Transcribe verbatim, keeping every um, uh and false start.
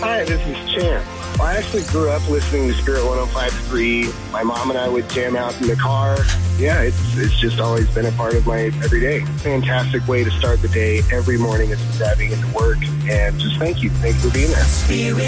Hi, this is Champ. I actually grew up listening to Spirit one oh five point three. My mom and I would jam out in the car. Yeah, it's it's just always been a part of my everyday. Fantastic way to start the day every morning as I'm driving into work. And just thank you. Thanks for being there. Spirit